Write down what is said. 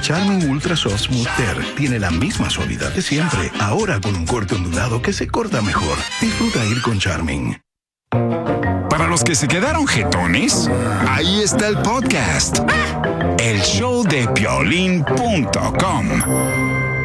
Charmin Ultra Soft Smooth Tear tiene la misma suavidad de siempre, ahora con un corte ondulado que se corta mejor. Disfruta ir con Charmin. Para los que se quedaron jetones, ahí está el podcast. El show de Piolín.com.